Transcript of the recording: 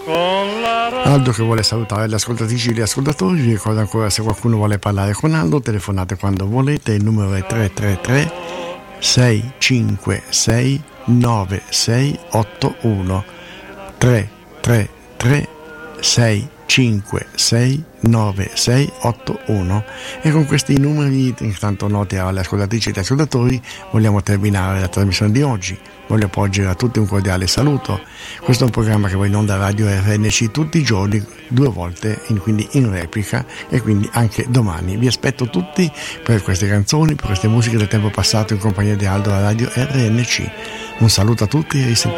Aldo che vuole salutare le ascoltatrici e gli ascoltatori. Vi ricordo ancora, se qualcuno vuole parlare con Aldo, telefonate quando volete, il numero è 333 656 9681 333 656 9681. E con questi numeri, intanto note alle ascoltatrici e agli ascoltatori, vogliamo terminare la trasmissione di oggi. Voglio porgere a tutti un cordiale saluto. Questo è un programma che va in onda Radio RNC tutti i giorni, 2 volte, quindi in replica, e quindi anche domani. Vi aspetto tutti per queste canzoni, per queste musiche del tempo passato in compagnia di Aldo alla Radio RNC. Un saluto a tutti e risentiamo.